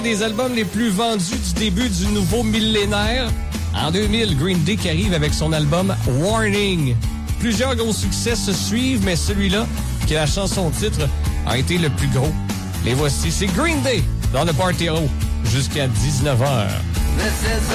Des albums les plus vendus du début du nouveau millénaire. En 2000, Green Day qui arrive avec son album Warning. Plusieurs gros succès se suivent, mais celui-là, qui est la chanson-titre, a été le plus gros. Les voici, c'est Green Day dans le Party Row jusqu'à 19h.